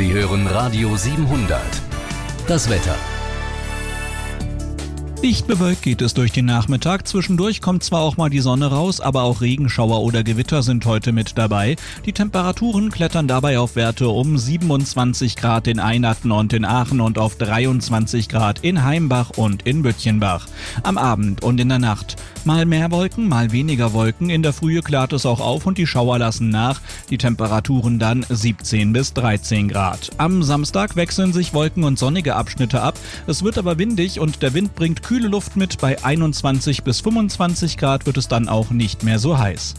Sie hören Radio 700. Das Wetter. Dicht bewölkt geht es durch den Nachmittag. Zwischendurch kommt zwar auch mal die Sonne raus, aber auch Regenschauer oder Gewitter sind heute mit dabei. Die Temperaturen klettern dabei auf Werte um 27 Grad in Einatten und in Aachen und auf 23 Grad in Heimbach und in Böttchenbach. Am Abend und in der Nacht mal mehr Wolken, mal weniger Wolken. In der Frühe klart es auch auf und die Schauer lassen nach. Die Temperaturen dann 17 bis 13 Grad. Am Samstag wechseln sich Wolken und sonnige Abschnitte ab. Es wird aber windig und der Wind bringt kühle Luft mit. Bei 21 bis 25 Grad wird es dann auch nicht mehr so heiß.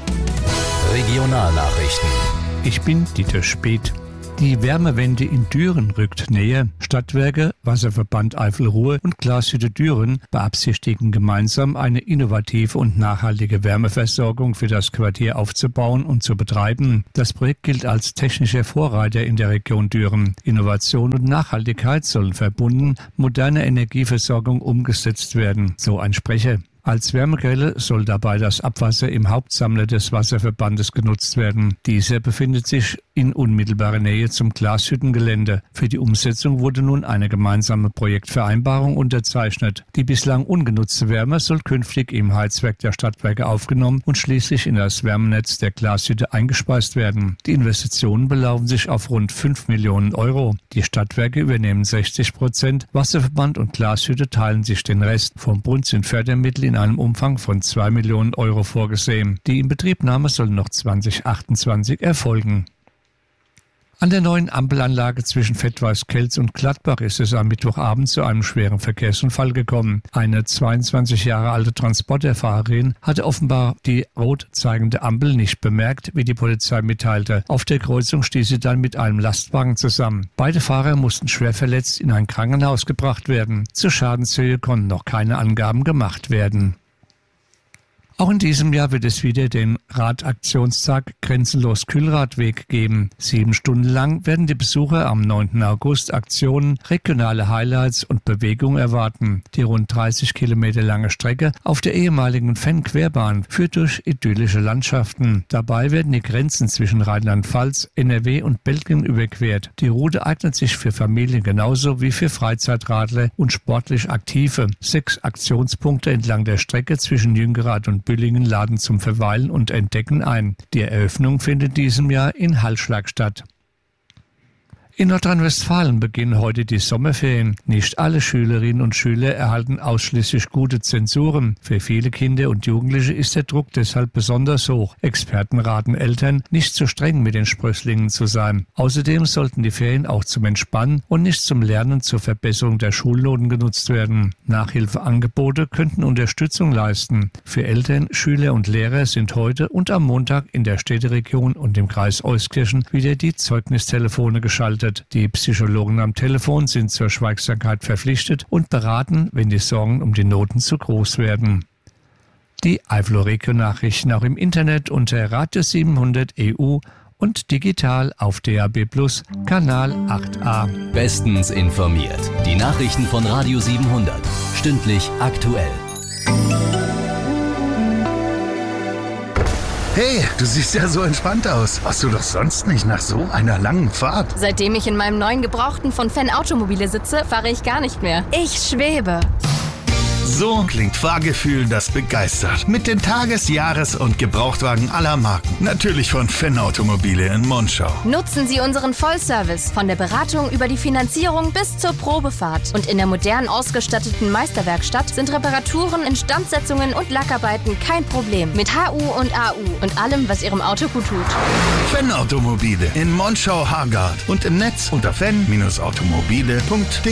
Regionalnachrichten. Ich bin Dieter Speth. Die Wärmewende in Düren rückt näher. Stadtwerke, Wasserverband Eifel-Ruhr und Glashütte Düren beabsichtigen gemeinsam eine innovative und nachhaltige Wärmeversorgung für das Quartier aufzubauen und zu betreiben. Das Projekt gilt als technischer Vorreiter in der Region Düren. Innovation und Nachhaltigkeit sollen verbunden, moderne Energieversorgung umgesetzt werden, so ein Sprecher. Als Wärmequelle soll dabei das Abwasser im Hauptsammler des Wasserverbandes genutzt werden. Dieser befindet sich in unmittelbarer Nähe zum Glashüttengelände. Für die Umsetzung wurde nun eine gemeinsame Projektvereinbarung unterzeichnet. Die bislang ungenutzte Wärme soll künftig im Heizwerk der Stadtwerke aufgenommen und schließlich in das Wärmenetz der Glashütte eingespeist werden. Die Investitionen belaufen sich auf rund 5 Millionen Euro. Die Stadtwerke übernehmen 60%, Wasserverband und Glashütte teilen sich den Rest. Vom Bund sind Fördermittel in einem Umfang von 2 Millionen Euro vorgesehen. Die Inbetriebnahme soll noch 2028 erfolgen. An der neuen Ampelanlage zwischen Fettweiß-Kelz und Gladbach ist es am Mittwochabend zu einem schweren Verkehrsunfall gekommen. Eine 22 Jahre alte Transporterfahrerin hatte offenbar die rot zeigende Ampel nicht bemerkt, wie die Polizei mitteilte. Auf der Kreuzung stieß sie dann mit einem Lastwagen zusammen. Beide Fahrer mussten schwer verletzt in ein Krankenhaus gebracht werden. Zur Schadenshöhe konnten noch keine Angaben gemacht werden. Auch in diesem Jahr wird es wieder den Radaktionstag Grenzenlos Kühlradweg geben. 7 Stunden lang werden die Besucher am 9. August Aktionen, regionale Highlights und Bewegung erwarten. Die rund 30 Kilometer lange Strecke auf der ehemaligen Fenn-Querbahn führt durch idyllische Landschaften. Dabei werden die Grenzen zwischen Rheinland-Pfalz, NRW und Belgien überquert. Die Route eignet sich für Familien genauso wie für Freizeitradler und sportlich Aktive. 6 Aktionspunkte entlang der Strecke zwischen Jüngerath und Büllingen laden zum Verweilen und Entdecken ein. Die Eröffnung findet in diesem Jahr in Hallschlag statt. In Nordrhein-Westfalen beginnen heute die Sommerferien. Nicht alle Schülerinnen und Schüler erhalten ausschließlich gute Zensuren. Für viele Kinder und Jugendliche ist der Druck deshalb besonders hoch. Experten raten Eltern, nicht zu streng mit den Sprösslingen zu sein. Außerdem sollten die Ferien auch zum Entspannen und nicht zum Lernen zur Verbesserung der Schulnoten genutzt werden. Nachhilfeangebote könnten Unterstützung leisten. Für Eltern, Schüler und Lehrer sind heute und am Montag in der Städteregion und im Kreis Euskirchen wieder die Zeugnistelefone geschaltet. Die Psychologen am Telefon sind zur Schweigsamkeit verpflichtet und beraten, wenn die Sorgen um die Noten zu groß werden. Die Eifel-Region-Nachrichten auch im Internet unter Radio 700 EU und digital auf DAB+ Kanal 8a. Bestens informiert. Die Nachrichten von Radio 700. Stündlich aktuell. Hey, du siehst ja so entspannt aus. Warst du doch sonst nicht nach so einer langen Fahrt? Seitdem ich in meinem neuen Gebrauchten von Fenn Automobile sitze, fahre ich gar nicht mehr. Ich schwebe. So klingt Fahrgefühl, das begeistert. Mit den Tages-, Jahres- und Gebrauchtwagen aller Marken. Natürlich von Fenn Automobile in Monschau. Nutzen Sie unseren Vollservice von der Beratung über die Finanzierung bis zur Probefahrt. Und in der modern ausgestatteten Meisterwerkstatt sind Reparaturen, Instandsetzungen und Lackarbeiten kein Problem. Mit HU und AU und allem, was Ihrem Auto gut tut. Fenn Automobile in Monschau-Hargard und im Netz unter fenn-automobile.de.